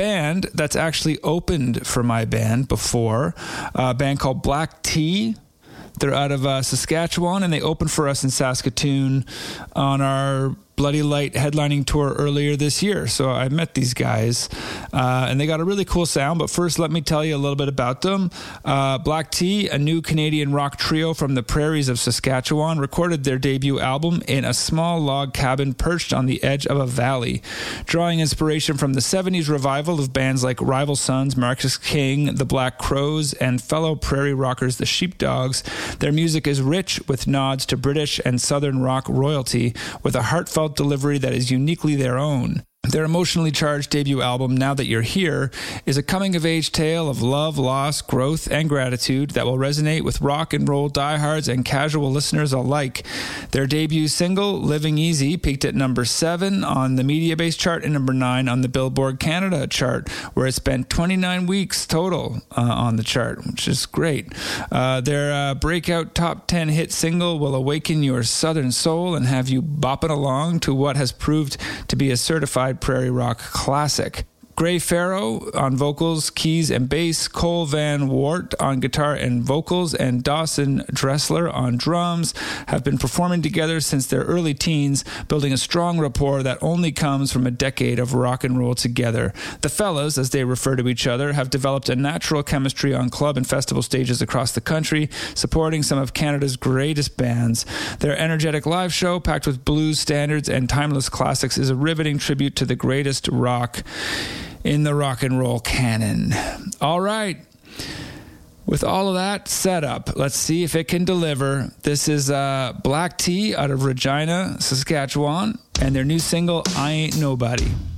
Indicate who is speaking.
Speaker 1: band that's actually opened for my band before, a band called Black Tea. They're out of Saskatchewan, and they opened for us in Saskatoon on our Bloody Light headlining tour earlier this year. So I met these guys, and they got a really cool sound. But first, let me tell you a little bit about them. Black Tea, a new Canadian rock trio from the prairies of Saskatchewan, recorded their debut album in a small log cabin perched on the edge of a valley. Drawing inspiration from the 70s revival of bands like Rival Sons, Marcus King, the Black Crows, and fellow prairie rockers, the Sheepdogs, their music is rich with nods to British and Southern rock royalty, with a heartfelt delivery that is uniquely their own. Their emotionally charged debut album, Now That You're Here, is a coming-of-age tale of love, loss, growth, and gratitude that will resonate with rock and roll diehards and casual listeners alike. Their debut single, Living Easy, peaked at number 7 on the Mediabase chart and number 9 on the Billboard Canada chart, where it spent 29 weeks total on the chart, which is great. Their breakout top 10 hit single will awaken your southern soul and have you bopping along to what has proved to be a certified prairie rock classic. Gray Farrow on vocals, keys, and bass, Cole Van Wart on guitar and vocals, and Dawson Dressler on drums have been performing together since their early teens, building a strong rapport that only comes from a decade of rock and roll together. The fellas, as they refer to each other, have developed a natural chemistry on club and festival stages across the country, supporting some of Canada's greatest bands. Their energetic live show, packed with blues standards and timeless classics, is a riveting tribute to the greatest rock in the rock and roll canon. All right. With all of that set up, let's see if it can deliver. This is Black Tea out of Regina, Saskatchewan, and their new single, I Ain't Nobody.